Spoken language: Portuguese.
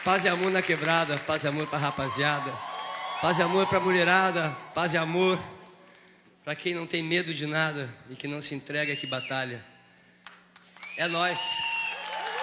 Paz e amor na quebrada, paz e amor pra rapaziada, paz e amor pra mulherada, paz e amor pra quem não tem medo de nada e que não se entrega que batalha. É nóis.